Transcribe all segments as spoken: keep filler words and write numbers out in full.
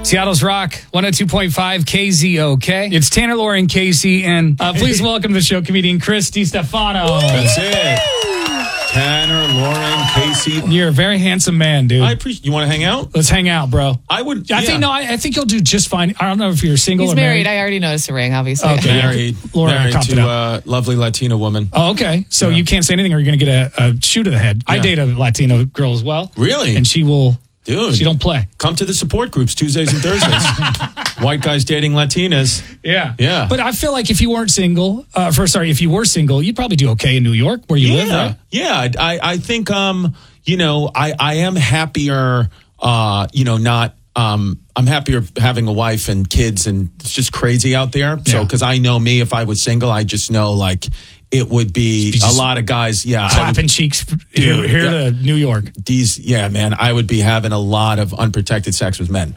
Seattle's Rock, one oh two point five K Z O K. It's Tanner, Laura, and Casey, and uh, please welcome to the show comedian Chris DiStefano. That's it. Tanner, Lauren, Casey. You're a very handsome man, dude. I appreciate. You want to hang out? Let's hang out, bro. I would. I yeah. think no. I, I think you'll do just fine. I don't know if you're single He's or married. married. I already noticed the ring, obviously. Okay. Married. Laura, married copped it to a up. uh, lovely Latina woman. Oh, okay. So Yeah. you can't say anything, or you're going to get a, a shoe to the head. I Yeah. date a Latino girl as well. Really? And she will. Dude, She don't play. Come to the support groups Tuesdays and Thursdays. White guys dating Latinas. Yeah. Yeah. But I feel like if you weren't single, uh, for sorry, if you were single, you'd probably do okay in New York where you Yeah, live, right? yeah. I, I think, um, you know, I, I am happier, uh, you know, not, um, I'm happier having a wife and kids, and it's just crazy out there. So, Yeah. because I know me, if I was single, I just know like it would be a just lot of guys. Yeah, I Clapping would- cheeks here, Dude, here yeah. to New York. these, yeah, man, I would be having a lot of unprotected sex with men.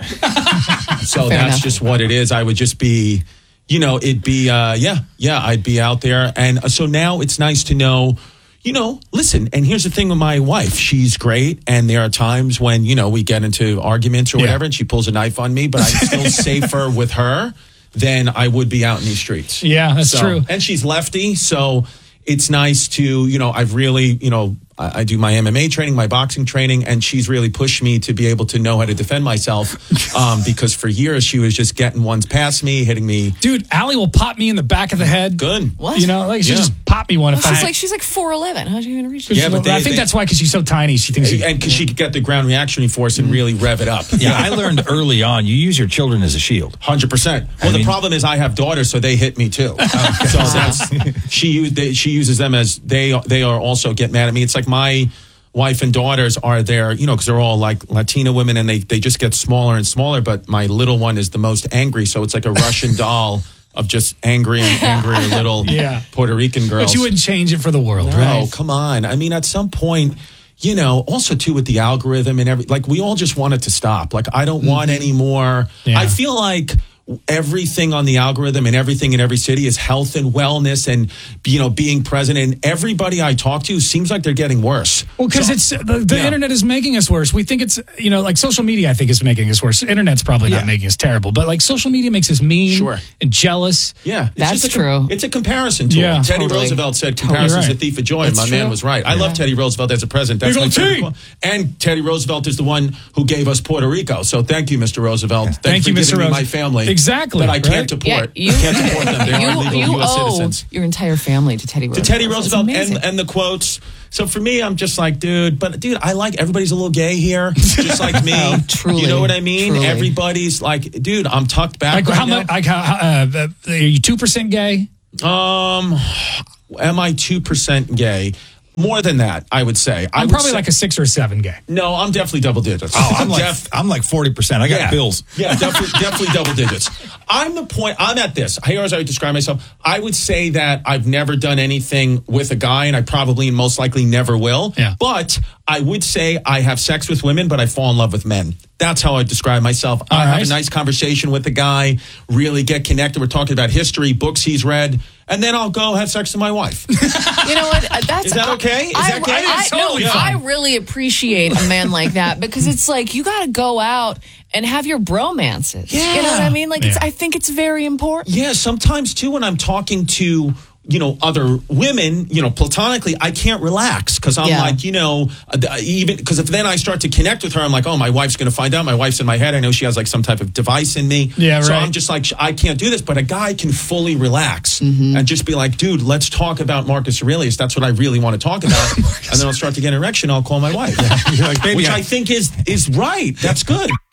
So Fair that's enough. just what it is. I would just be, you know, it'd be, uh, yeah, yeah, I'd be out there. And uh, so now it's nice to know, you know, listen, and here's the thing with my wife. She's great. And there are times when, you know, we get into arguments or Yeah. whatever, and she pulls a knife on me, but I'm still safer with her than I would be out in these streets. Yeah, that's So- true. And she's lefty, so it's nice to, you know, I've really, you know, I, I do my M M A training, my boxing training, and she's really pushed me to be able to know how to defend myself um, because for years she was just getting ones past me, hitting me. Dude, Allie will pop me in the back of the head. Good. What? You know, like she Yeah. just pop me one if She's I. like she's like four eleven. How'd you even reach Yeah, it? but they- I think they- that's why, because she's so tiny. She thinks she, And because she could get the ground reaction force and really rev it up. Yeah, I learned early on, you use your children as a shield. one hundred percent. Well, I the mean- problem is I have daughters, so they hit me too. So that's she u- they, she uses them as they they are also get mad at me. It's like my wife and daughters are there, you know, because they're all like Latina women, and they they just get smaller and smaller. But my little one is the most angry, so it's like a Russian doll of just angry and angrier little Yeah. Puerto Rican girls. but you wouldn't change it for the world, Oh, right? come on. I mean, at some point, you know, also too with the algorithm and every, like we all just want it to stop. Like, I don't want any more. Yeah. I feel like everything on the algorithm and everything in every city is health and wellness and, you know, being present. And everybody I talk to seems like they're getting worse. Well, because So- it's the, the Yeah. internet is making us worse. We think it's, you know, like social media, I think is making us worse. Internet's probably Yeah. not making us terrible, but like social media makes us mean Sure. and jealous. Yeah, it's That's just a com- true. It's a comparison tool. Yeah. Teddy Totally. Roosevelt said Totally comparison's right. the thief of joy. That's My man true. was right. I love Teddy Roosevelt as a president. That's Big my ol' favorite T. quote. And Teddy Roosevelt is the one who gave us Puerto Rico. So thank you, Mister Roosevelt. Thank, Thank you you, for Mister giving me Rose- my family. Exactly, That I can't right? deport. Yeah, you, I can't deport them. They you, are legal you U S owe citizens. your entire family to Teddy To Roosevelt. Teddy That's Roosevelt amazing. and, and the quotes. So for me, I'm just like, dude, but dude, I like everybody's a little gay here, just like me. Oh, truly, You know what I mean? truly. Everybody's like, dude, I'm tucked back Like right how now. much? Like how? Uh, uh, are you two percent gay? Um, am I two percent gay? More than that, I would say. I I'm would probably say- like a six or a seven gay. No, I'm definitely double digits. Oh, I'm like Def- I'm like forty percent. I got yeah. bills. Yeah, definitely, definitely double digits. I'm the point. I'm at this. Here's how I describe myself. I would say that I've never done anything with a guy, and I probably and most likely never will. Yeah. But I would say I have sex with women, but I fall in love with men. That's how I describe myself. I All have right. a nice conversation with the guy, really get connected. We're talking about history, books he's read, and then I'll go have sex with my wife. You know what? Uh, That's Is that okay? Is I, that gay? I, It's I, totally no, fine. I really appreciate a man like that because it's like you got to go out and have your bromances. You know what I mean? Like, it's, Yeah. I think it's very important. Yeah, sometimes too when I'm talking to, you know, other women, you know, platonically, I can't relax because I'm Yeah. like, you know, uh, even because if then I start to connect with her, I'm like, oh, my wife's going to find out. My wife's in my head. I know she has like some type of device in me. Yeah, So right. I'm just like, I can't do this. But a guy can fully relax Mm-hmm. and just be like, dude, let's talk about Marcus Aurelius. That's what I really want to talk about. And then I'll start to get an erection. I'll call my wife. You're like, baby, Which I- I think is is right. That's good.